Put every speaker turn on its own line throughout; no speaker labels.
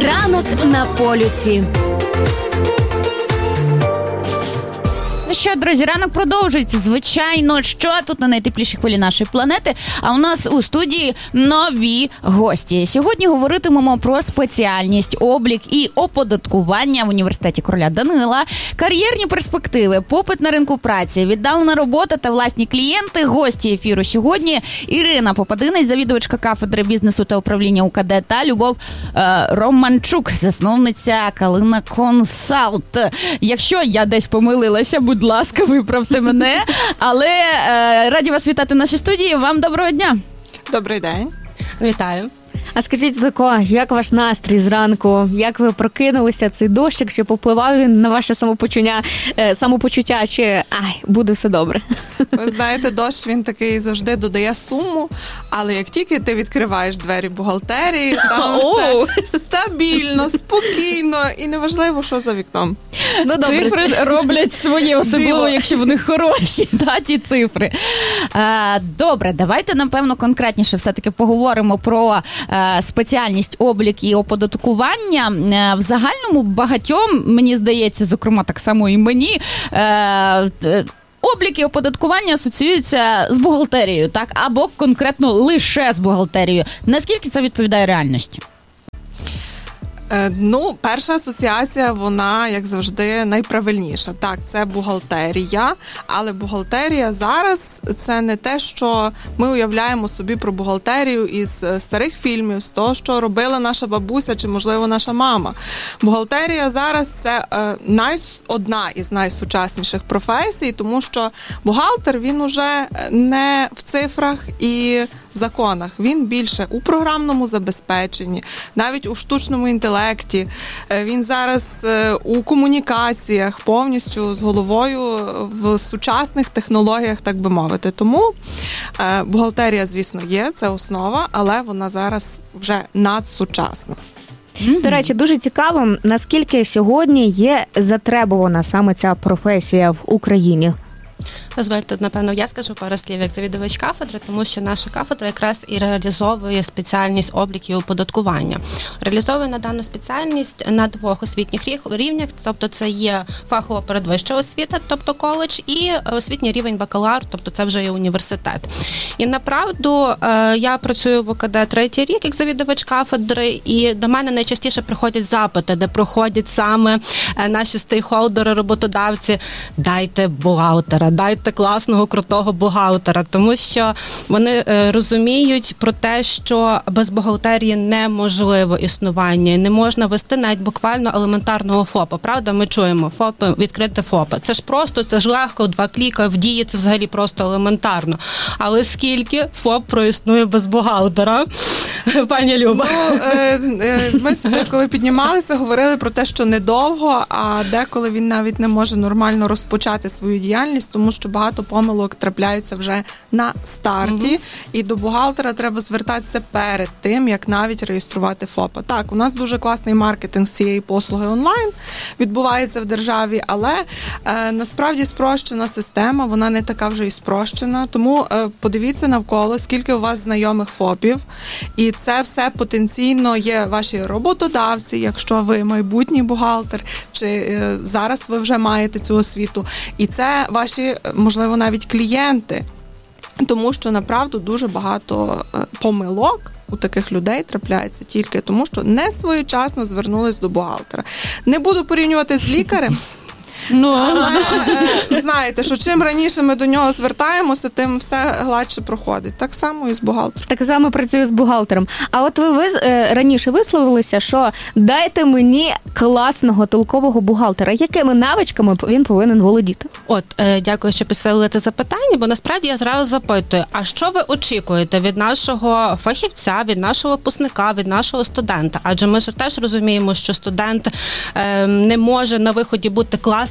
Ранок на полюсі.
Ну що, друзі, ранок продовжується. Звичайно, що тут на найтеплішій хвилі нашої планети. А у нас у студії нові гості. Сьогодні говоритимемо про спеціальність, облік і оподаткування в університеті короля Данила, кар'єрні перспективи, попит на ринку праці, віддалена робота та власні клієнти. Гості ефіру сьогодні Ірина Попадинець, завідувачка кафедри бізнесу та управління УКД, та Любов Романчук, засновниця Калина Консалт. Якщо я десь помилилася, будь ласка, виправте мене. Але раді вас вітати в нашій студії. Вам доброго дня.
Добрий день.
Вітаю.
А скажіть тако, як ваш настрій зранку? Як ви прокинулися, цей дощик, чи попливав він на ваше самопочуття, чи буде все добре?
Ви знаєте, дощ, він такий завжди додає суму, але як тільки ти відкриваєш двері бухгалтерії, там все стабільно, спокійно і неважливо, що за вікном.
Ну, цифри роблять своє, особливо, якщо вони хороші, ті цифри. Добре, давайте, напевно, конкретніше все-таки поговоримо про спеціальність, облік і оподаткування. В загальному багатьом, мені здається, зокрема так само і мені, облік і оподаткування асоціюються з бухгалтерією, так? Або конкретно лише з бухгалтерією. Наскільки це відповідає реальності?
Перша асоціація, вона, як завжди, найправильніша. Так, це бухгалтерія, але бухгалтерія зараз – це не те, що ми уявляємо собі про бухгалтерію із старих фільмів, з того, що робила наша бабуся чи, можливо, наша мама. Бухгалтерія зараз – це одна із найсучасніших професій, тому що бухгалтер, він уже не в цифрах і законах. Він більше у програмному забезпеченні, навіть у штучному інтелекті. Він зараз у комунікаціях повністю з головою в сучасних технологіях, так би мовити. Тому бухгалтерія, звісно, є, це основа, але вона зараз вже надсучасна.
До речі, дуже цікаво, наскільки сьогодні є затребувана саме ця професія в Україні.
Дозвольте, напевно, я скажу пару слів як завідувач кафедри, тому що наша кафедра якраз і реалізовує спеціальність облік і оподаткування. Реалізовує на дану спеціальність на 2 освітніх рівнях, тобто це є фахова передвища освіта, тобто коледж, і освітній рівень бакалавр, тобто це вже є університет. І направду я працюю в УКД 3-й рік як завідувач кафедри, і до мене найчастіше приходять запити, де проходять саме наші стейкхолдери, роботодавці: дайте бухгалтера, дайте класного, крутого бухгалтера, тому що вони розуміють про те, що без бухгалтерії неможливо існування, не можна вести навіть буквально елементарного ФОПа, правда? Ми чуємо ФОПи, відкрити ФОПа. Це ж просто, це ж легко, 2 кліка, в дії це взагалі просто елементарно. Але скільки ФОП проіснує без бухгалтера, пані Люба?
Ми сюди, коли піднімалися, говорили про те, що недовго, а деколи він навіть не може нормально розпочати свою діяльність, тому що багато помилок трапляються вже на старті, і до бухгалтера треба звертатися перед тим, як навіть реєструвати ФОПа. Так, у нас дуже класний маркетинг цієї послуги онлайн відбувається в державі, але насправді спрощена система, вона не така вже і спрощена, тому подивіться навколо, скільки у вас знайомих ФОПів, і це все потенційно є ваші роботодавці, якщо ви майбутній бухгалтер, чи зараз ви вже маєте цю освіту, і це ваші, можливо, навіть клієнти, тому що, направду, дуже багато помилок у таких людей трапляється тільки тому, що не своєчасно звернулись до бухгалтера. Не буду порівнювати з лікарем, але знаєте, що чим раніше ми до нього звертаємося, тим все гладше проходить. Так само і з бухгалтером.
Так само працюю з бухгалтером. А от ви раніше висловилися, що дайте мені класного, толкового бухгалтера. Якими навичками він повинен володіти?
Дякую, що підставили це запитання, бо насправді я зразу запитую, а що ви очікуєте від нашого фахівця, від нашого випускника, від нашого студента? Адже ми ж теж розуміємо, що студент не може на виході бути класним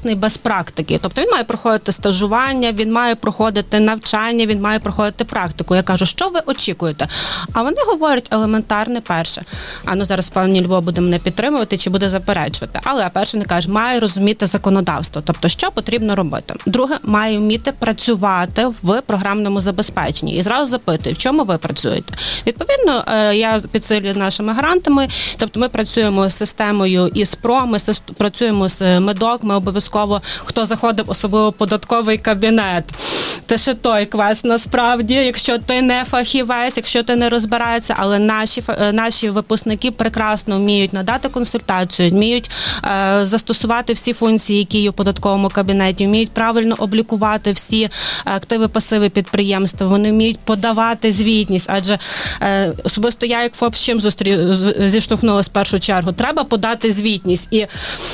класний без практики. Тобто він має проходити стажування, він має проходити навчання, він має проходити практику. Я кажу, що ви очікуєте? А вони говорять елементарне перше. Зараз пані Любов буде мене підтримувати чи буде заперечувати. Але перше не каже, має розуміти законодавство. Тобто, що потрібно робити? Друге, має вміти працювати в програмному забезпеченні. І зразу запитую, в чому ви працюєте? Відповідно, я підсилюю нашими грантами. Тобто ми працюємо з системою ІСПРО, ми працюємо з медок, ми обов'язково, хто заходив, особливо податковий кабінет. Це ще той квест насправді, якщо ти не фахівець, якщо ти не розбираєшся, але наші випускники прекрасно вміють надати консультацію, вміють застосувати всі функції, які є у податковому кабінеті, вміють правильно облікувати всі активи-пасиви підприємства, вони вміють подавати звітність, адже особисто я як ФОП з чим зіштовхнулася в першу чергу, треба подати звітність. І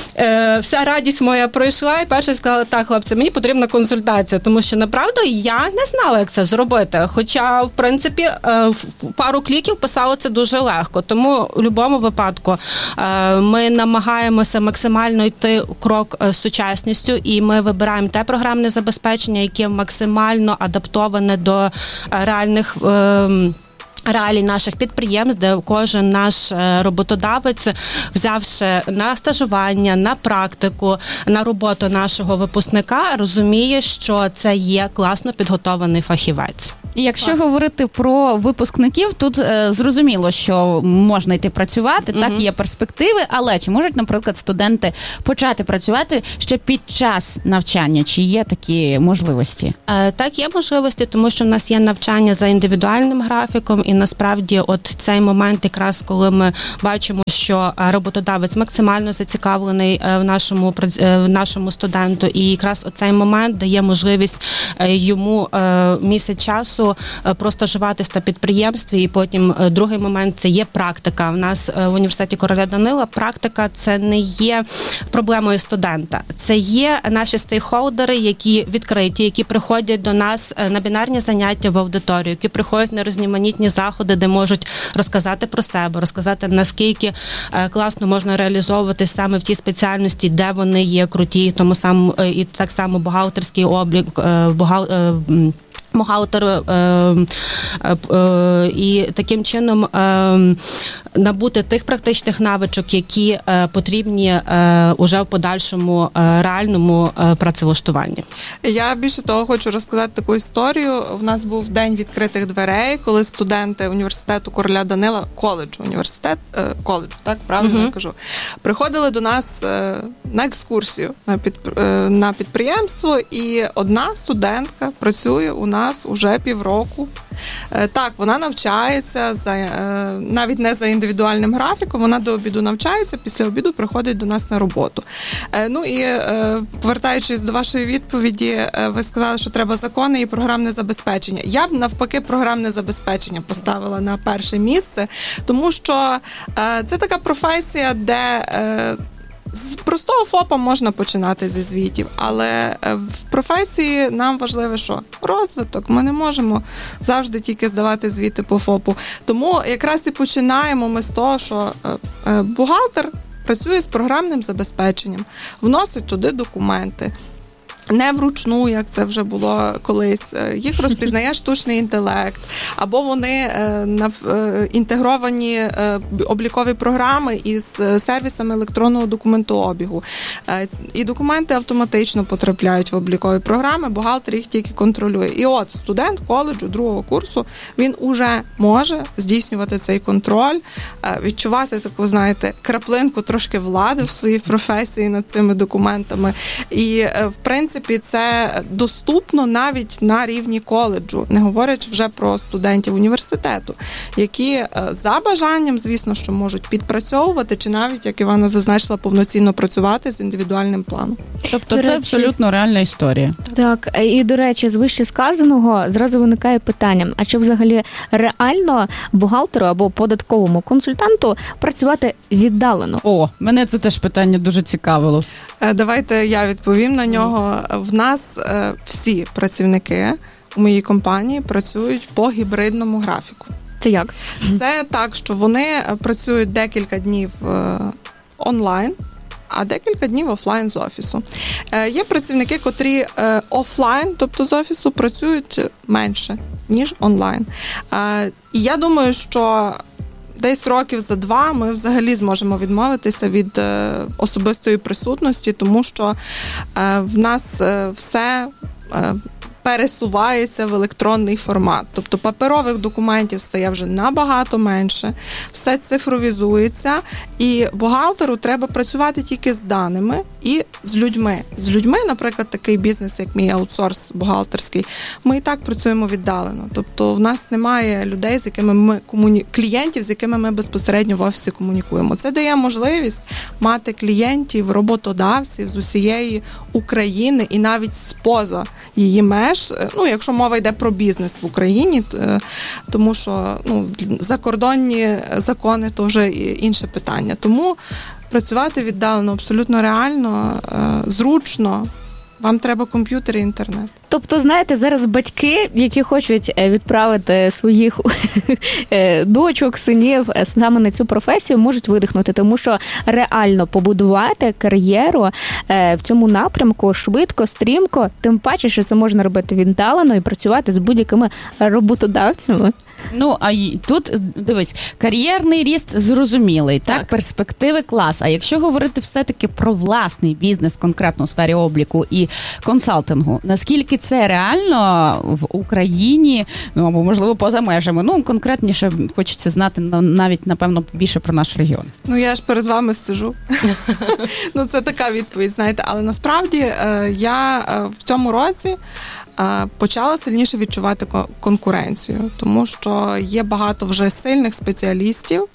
вся радість моя пройшла, і перше сказала, так, хлопці, мені потрібна консультація, тому що, направду, я не знала, як це зробити. Хоча, в принципі, пару кліків писало це дуже легко. Тому в будь-якому випадку ми намагаємося максимально йти крок з сучасністю, і ми вибираємо те програмне забезпечення, яке максимально адаптоване до реальних реалій наших підприємств, де кожен наш роботодавець, взявши на стажування, на практику, на роботу нашого випускника, розуміє, що це є класно підготований фахівець.
Якщо говорити про випускників, тут зрозуміло, що можна йти працювати, так, є перспективи, але чи можуть, наприклад, студенти почати працювати ще під час навчання? Чи є такі можливості?
Так, є можливості, тому що в нас є навчання за індивідуальним графіком, і насправді от цей момент, якраз коли ми бачимо, що роботодавець максимально зацікавлений в нашому студенту, і якраз оцей момент дає можливість йому місяць часу простажуватись на підприємстві, і потім другий момент – це є практика. У нас в університеті Короля Данила практика – це не є проблемою студента. Це є наші стейкхолдери, які відкриті, які приходять до нас на бінарні заняття в аудиторію, які приходять на різноманітні заходи, де можуть розказати про себе, розказати, наскільки класно можна реалізовувати саме в тій спеціальності, де вони є круті, тому самому, і так само бухгалтерський облік, бухгалтер, і таким чином набути тих практичних навичок, які потрібні уже в подальшому реальному працевлаштуванні. Я більше того хочу розказати таку історію. В нас був день відкритих дверей, коли студенти університету Короля Данила, коледжу, так, правильно я кажу, приходили до нас на екскурсію на підприємство, і одна студентка працює у нас уже півроку. Так, вона навчається навіть не за індивідуальним графіком, вона до обіду навчається, після обіду приходить до нас на роботу. Ну і повертаючись до вашої відповіді, ви сказали, що треба закони і програмне забезпечення. Я б навпаки програмне забезпечення поставила на перше місце, тому що це така професія, де з простого ФОПа можна починати зі звітів, але в професії нам важливо, що розвиток. Ми не можемо завжди тільки здавати звіти по ФОПу. Тому якраз і починаємо ми з того, що бухгалтер працює з програмним забезпеченням, вносить туди документи. Не вручну, як це вже було колись. Їх розпізнає штучний інтелект, або вони інтегровані облікові програми із сервісами електронного документообігу. І документи автоматично потрапляють в облікові програми, бухгалтер їх тільки контролює. І от студент коледжу другого курсу, він уже може здійснювати цей контроль, відчувати таку, знаєте, краплинку трошки влади в своїй професії над цими документами. І, в принципі, це доступно навіть на рівні коледжу, не говорячи вже про студентів університету, які за бажанням, звісно, що можуть підпрацьовувати, чи навіть, як Івана зазначила, повноцінно працювати з індивідуальним планом.
Тобто це абсолютно реальна історія.
Так, і, до речі, з вище сказаного зразу виникає питання, а чи взагалі реально бухгалтеру або податковому консультанту працювати віддалено?
О, мене це теж питання дуже цікавило.
Давайте я відповім на нього. В нас всі працівники у моїй компанії працюють по гібридному графіку.
Це як?
Це так, що вони працюють декілька днів онлайн, а декілька днів офлайн з офісу. Є працівники, котрі офлайн, тобто з офісу, працюють менше, ніж онлайн. І я думаю, що десь років за 2 ми взагалі зможемо відмовитися від особистої присутності, тому що в нас все пересувається в електронний формат. Тобто паперових документів стає вже набагато менше, все цифровізується, і бухгалтеру треба працювати тільки з даними і з людьми. З людьми, наприклад, такий бізнес, як мій аутсорс бухгалтерський, ми і так працюємо віддалено. Тобто в нас немає людей, з якими ми клієнтів, з якими ми безпосередньо в офісі комунікуємо. Це дає можливість мати клієнтів, роботодавців з усієї України і навіть з-поза її меж, якщо мова йде про бізнес в Україні, тому що закордонні закони – то вже інше питання. Тому працювати віддалено абсолютно реально, зручно. Вам треба комп'ютер і інтернет.
Тобто, знаєте, зараз батьки, які хочуть відправити своїх дочок, синів саме на цю професію, можуть видихнути, тому що реально побудувати кар'єру в цьому напрямку швидко, стрімко, тим паче, що це можна робити віддалено і працювати з будь-якими роботодавцями.
А тут, дивись, кар'єрний ріст зрозумілий, так, перспективи клас. А якщо говорити все-таки про власний бізнес, конкретно у сфері обліку і консалтингу, наскільки це реально в Україні, або, можливо, поза межами? Конкретніше хочеться знати навіть, напевно, більше про наш регіон.
Я ж перед вами сиджу. Це така відповідь, знаєте. Але насправді я в цьому році почала сильніше відчувати конкуренцію, тому що є багато вже сильних спеціалістів,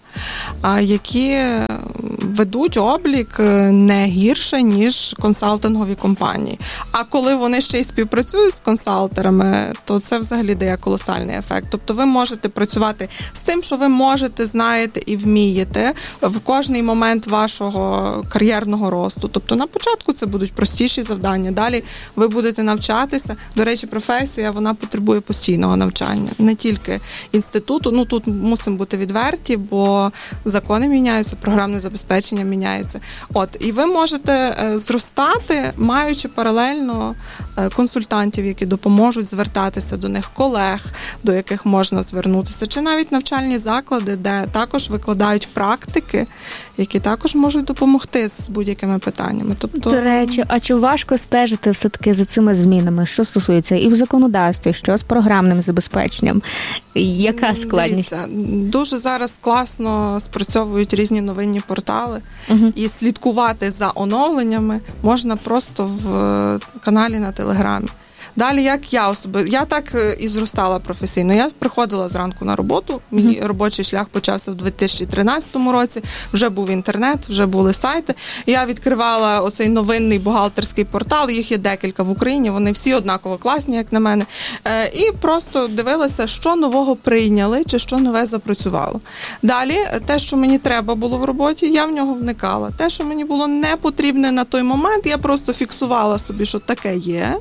які ведуть облік не гірше, ніж консалтингові компанії. А коли вони ще й співпрацюють з консалтерами, то це взагалі дає колосальний ефект. Тобто ви можете працювати з тим, що ви можете, знаєте і вмієте в кожний момент вашого кар'єрного росту. Тобто на початку це будуть простіші завдання, далі ви будете навчатися. До речі, професія, вона потребує постійного навчання, не тільки інституту. Тут мусимо бути відверті, бо закони міняються, програмне забезпечення міняється. І ви можете зростати, маючи паралельно консультантів, які допоможуть звертатися до них, колег, до яких можна звернутися, чи навіть навчальні заклади, де також викладають практики, які також можуть допомогти з будь-якими питаннями.
До речі, а чи важко стежити все-таки за цими змінами? Що стосується і в законодавстві, що з програмним забезпеченням? Яка складність?
Дуже зараз класно спрацьовують різні новинні портали, і слідкувати за оновленнями можна просто в каналі на Телеграмі. Далі, як я так і зростала професійно. Я приходила зранку на роботу, мій робочий шлях почався в 2013 році, вже був інтернет, вже були сайти. Я відкривала оцей новинний бухгалтерський портал, їх є декілька в Україні, вони всі однаково класні, як на мене, і просто дивилася, що нового прийняли, чи що нове запрацювало. Далі, те, що мені треба було в роботі, я в нього вникала. Те, що мені було не потрібне на той момент, я просто фіксувала собі, що таке є,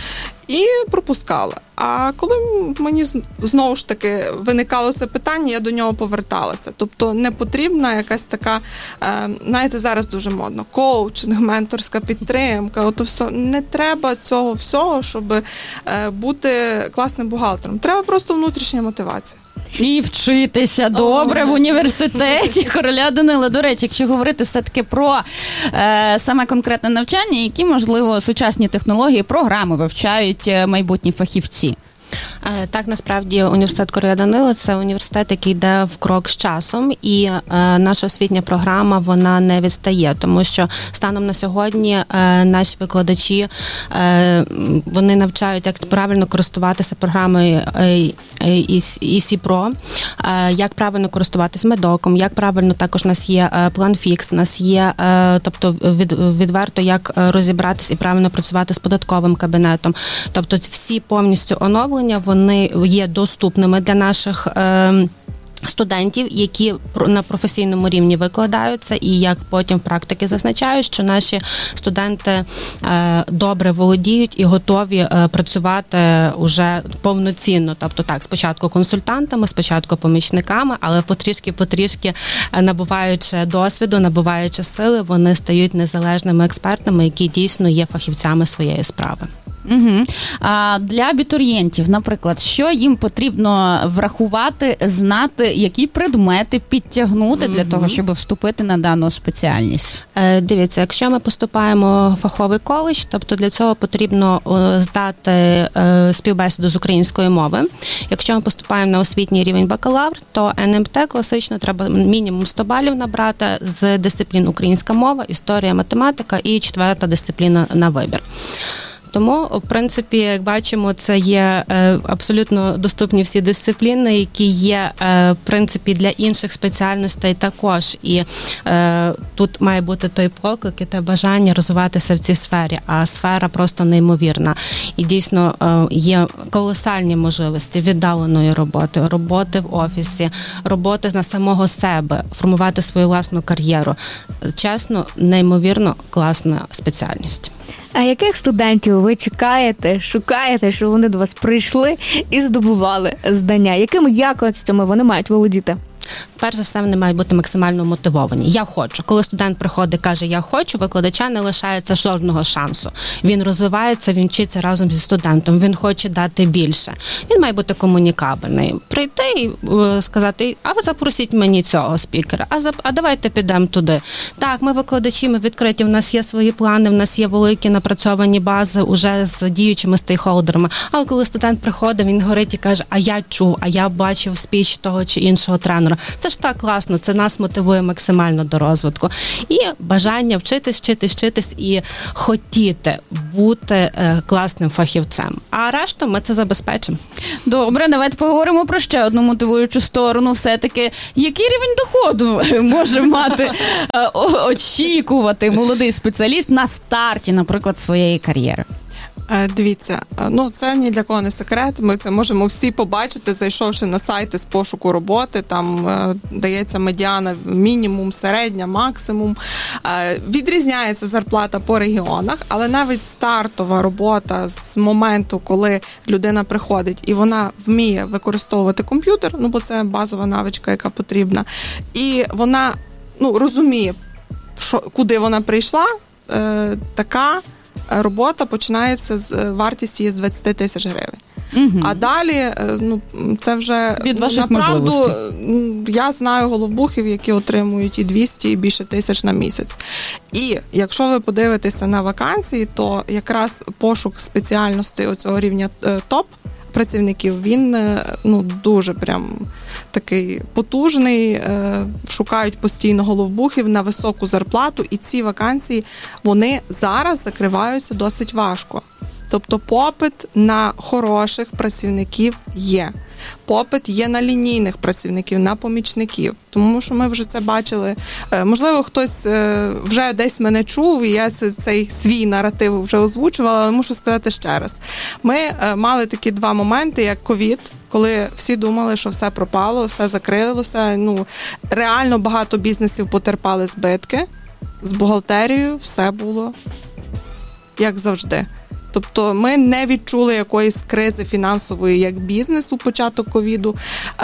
і пропускала. А коли мені знову ж таки виникало це питання, я до нього поверталася. Тобто не потрібна якась така, знаєте, зараз дуже модно, коучинг, менторська підтримка, все. Не треба цього всього, щоб бути класним бухгалтером. Треба просто внутрішня мотивація.
І вчитися добре в університеті короля Данила. До речі, якщо говорити все-таки про саме конкретне навчання, які, можливо, сучасні технології, програми вивчають майбутні фахівці?
Так, насправді університет короля Данила – це університет, який йде в крок з часом, і наша освітня програма, вона не відстає, тому що станом на сьогодні наші викладачі, вони навчають, як правильно користуватися програмою EC-Pro, як правильно користуватися медоком, як правильно, також у нас є PlanFix, у нас є, тобто відверто, як розібратися і правильно працювати з податковим кабінетом. Тобто всі повністю оновлення, вони є доступними для наших студентів, які на професійному рівні викладаються, і як потім практики зазначають, що наші студенти добре володіють і готові працювати уже повноцінно. Тобто так, спочатку консультантами, спочатку помічниками, але потрішки набуваючи досвіду, набуваючи сили, вони стають незалежними експертами, які дійсно є фахівцями своєї справи.
Угу. А для абітурієнтів, наприклад, що їм потрібно врахувати, знати, які предмети підтягнути для того, щоб вступити на дану спеціальність?
Дивіться, якщо ми поступаємо в фаховий коледж, тобто для цього потрібно здати співбесіду з української мови. Якщо ми поступаємо на освітній рівень бакалавр, то НМТ класично треба мінімум 100 балів набрати з дисциплін українська мова, історія, математика і 4-та дисципліна на вибір. Тому, в принципі, як бачимо, це є абсолютно доступні всі дисципліни, які є, в принципі, для інших спеціальностей також. І тут має бути той поклик і те бажання розвиватися в цій сфері, а сфера просто неймовірна. І дійсно є колосальні можливості віддаленої роботи, роботи в офісі, роботи на самого себе, формувати свою власну кар'єру. Чесно, неймовірно класна спеціальність.
А яких студентів ви чекаєте, шукаєте, щоб вони до вас прийшли і здобували знання? Якими якостями вони мають володіти?
Перш за все, вони мають бути максимально мотивовані. Я хочу. Коли студент приходить і каже «я хочу», викладача не лишається жодного шансу. Він розвивається, він вчиться разом зі студентом, він хоче дати більше. Він має бути комунікабельний. Прийти і сказати «а ви запросіть мені цього спікера, а давайте підемо туди». Так, ми викладачі, ми відкриті, в нас є свої плани, в нас є великі напрацьовані бази уже з діючими стейкхолдерами. Але коли студент приходить, він горить і каже «а я чув, а я бачив спіч того чи іншого тренера». Це ж так класно, це нас мотивує максимально до розвитку. І бажання вчитись і хотіти бути класним фахівцем. А решту ми це забезпечимо.
Добре, давайте поговоримо про ще одну мотивуючу сторону. Все-таки, який рівень доходу може мати, очікувати молодий спеціаліст на старті, наприклад, своєї кар'єри?
Дивіться, це ні для кого не секрет, ми це можемо всі побачити, зайшовши на сайти з пошуку роботи, там дається медіана мінімум, середня, максимум. Відрізняється зарплата по регіонах, але навіть стартова робота з моменту, коли людина приходить і вона вміє використовувати комп'ютер, бо це базова навичка, яка потрібна, і вона розуміє, куди вона прийшла, така робота починається з вартості з 20 тисяч гривень. Угу. А далі, це вже
від ваших
направду,
можливостей.
Я знаю головбухів, які отримують і 200, і більше тисяч на місяць. І якщо ви подивитеся на вакансії, то якраз пошук спеціальностей оцього рівня топ працівників, він дуже прям такий потужний, шукають постійно головбухів на високу зарплату, і ці вакансії, вони зараз закриваються досить важко. Тобто попит на хороших працівників є. Попит є на лінійних працівників, на помічників. Тому що ми вже це бачили. Можливо, хтось вже десь мене чув, і я цей свій наратив вже озвучувала, але мушу сказати ще раз. Ми мали такі два моменти, як ковід, коли всі думали, що все пропало, все закрилося. Реально багато бізнесів потерпали збитки. З бухгалтерією все було як завжди. Тобто ми не відчули якоїсь кризи фінансової як бізнес у початок ковіду,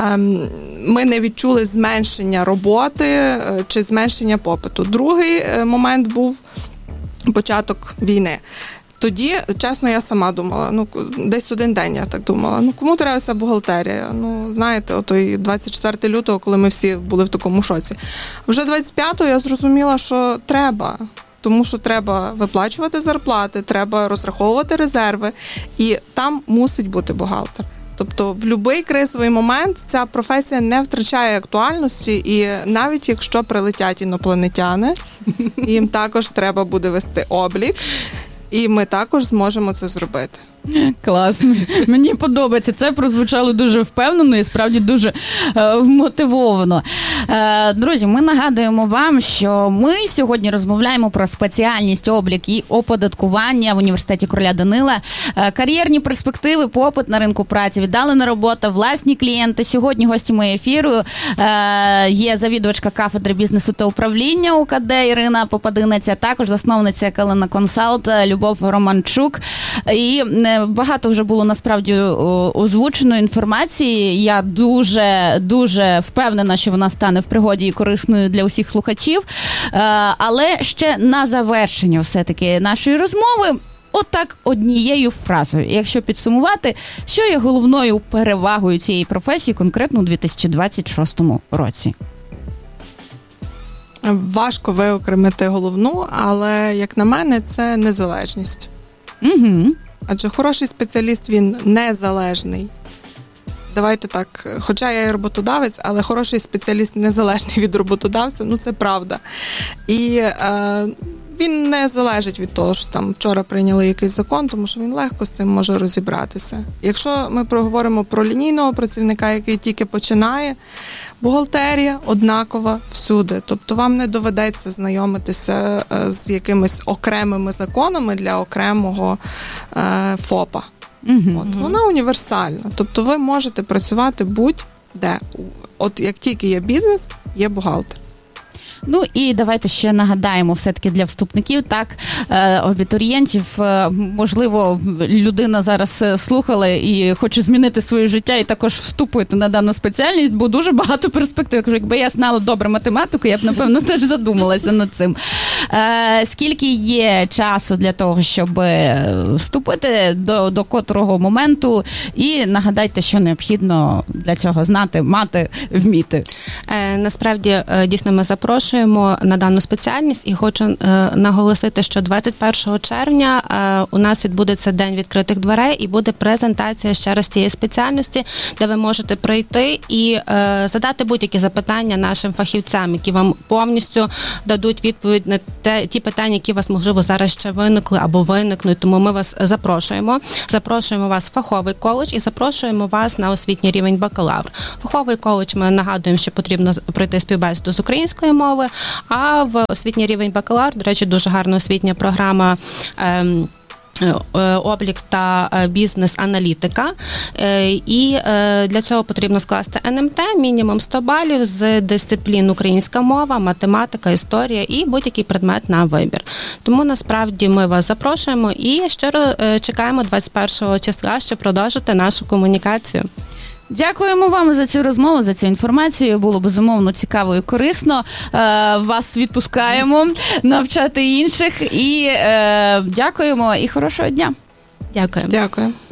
ми не відчули зменшення роботи чи зменшення попиту. Другий момент був початок війни. Тоді, чесно, я сама думала, десь один день я так думала, кому треба вся бухгалтерія? Знаєте, отой 24 лютого, коли ми всі були в такому шоці. Вже 25-го я зрозуміла, що треба. Тому що треба виплачувати зарплати, треба розраховувати резерви, і там мусить бути бухгалтер. Тобто в будь-який кризовий момент ця професія не втрачає актуальності, і навіть якщо прилетять інопланетяни, їм також треба буде вести облік, і ми також зможемо це зробити.
Клас. Мені подобається. Це прозвучало дуже впевнено і справді дуже вмотивовано. Друзі, ми нагадуємо вам, що ми сьогодні розмовляємо про спеціальність облік і оподаткування в університеті Короля Данила. Кар'єрні перспективи, попит на ринку праці, віддалена робота, власні клієнти. Сьогодні гості моєї ефіру є завідувачка кафедри бізнесу та управління УКД Ірина Попадинець, а також засновниця Калина Консалт Любов Романчук. І багато вже було насправді озвученої інформації. Я дуже впевнена, що вона стане в пригоді і корисною для усіх слухачів. Але ще на завершення все-таки нашої розмови отак однією фразою. Якщо підсумувати, що є головною перевагою цієї професії конкретно у 2026 році?
Важко виокремити головну, але, як на мене, це незалежність.
Угу.
Адже хороший спеціаліст, він незалежний. Давайте так, хоча я і роботодавець, але хороший спеціаліст незалежний від роботодавця, це правда. І він не залежить від того, що там вчора прийняли якийсь закон, тому що він легко з цим може розібратися. Якщо ми проговоримо про лінійного працівника, який тільки починає, бухгалтерія однакова всюди. Тобто вам не доведеться знайомитися з якимись окремими законами для окремого ФОПа. Вона універсальна. Тобто ви можете працювати будь-де. От як тільки є бізнес, є бухгалтер.
Ну і давайте ще нагадаємо все-таки для вступників, так, абітурієнтів, можливо, людина зараз слухала і хоче змінити своє життя і також вступити на дану спеціальність, бо дуже багато перспектив. Я кажу, якби я знала добре математику, я б, напевно, теж задумалася над цим. Скільки є часу для того, щоб вступити, до котрого моменту, і нагадайте, що необхідно для цього знати, мати, вміти.
Насправді, дійсно, ми запрошуємо на дану спеціальність і хочу наголосити, що 21 червня у нас відбудеться День відкритих дверей і буде презентація ще раз цієї спеціальності, де ви можете прийти і задати будь-які запитання нашим фахівцям, які вам повністю дадуть відповідь на ті питання, які у вас, можливо, зараз ще виникли або виникнуть. Тому ми вас запрошуємо. Запрошуємо вас в фаховий коледж і запрошуємо вас на освітній рівень бакалавр. Фаховий коледж ми нагадуємо, що потрібно пройти співбесіду з української мови, а в освітній рівень бакалавр, до речі, дуже гарна освітня програма облік та бізнес-аналітика. І для цього потрібно скласти НМТ, мінімум 100 балів з дисциплін українська мова, математика, історія і будь-який предмет на вибір. Тому насправді ми вас запрошуємо і щиро чекаємо 21 числа, щоб продовжити нашу комунікацію.
Дякуємо вам за цю розмову, за цю інформацію. Було безумовно цікаво і корисно. Вас відпускаємо навчати інших. І дякуємо і хорошого дня.
Дякую.
Дякую.